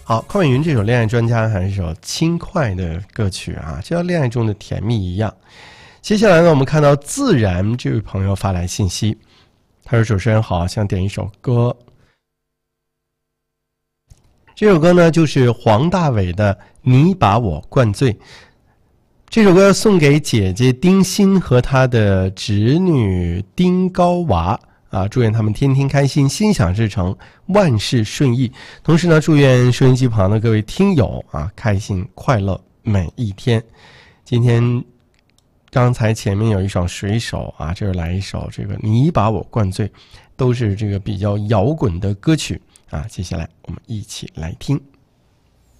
好，邝美云这首《恋爱专家》还是一首轻快的歌曲啊，就像恋爱中的甜蜜一样。接下来呢，我们看到自然这位朋友发来信息，他说：“主持人好，想点一首歌。”这首歌呢，就是黄大炜的《你把我灌醉》。这首歌送给姐姐丁欣和她的侄女丁高娃啊，祝愿他们天天开心，心想事成，万事顺意。同时呢，祝愿收音机旁的各位听友啊，开心快乐每一天。今天刚才前面有一首水手啊，这儿来一首这个你把我灌醉，都是这个比较摇滚的歌曲啊。接下来我们一起来听。